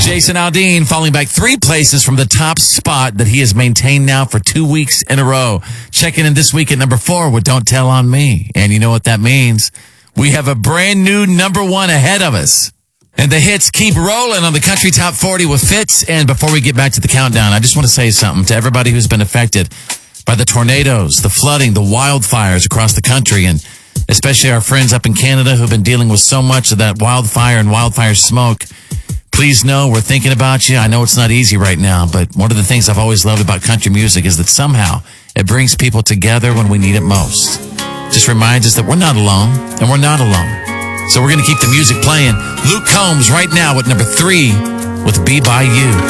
Jason Aldean falling back 3 places from the top spot that he has maintained now for 2 weeks in a row. Checking in this week at number 4 with Don't Tell on Me. And you know what that means? We have a brand new number 1 ahead of us. And the hits keep rolling on the Country Top 40 with Fitz. And before we get back to the countdown, I just want to say something to everybody who's been affected by the tornadoes, the flooding, the wildfires across the country, and especially our friends up in Canada who've been dealing with so much of that wildfire and wildfire smoke. Please know we're thinking about you. I know it's not easy right now, but one of the things I've always loved about country music is that somehow it brings people together when we need it most. Just reminds us that we're not alone, and we're not alone. So we're going to keep the music playing. Luke Combs right now at number 3 with Be By You.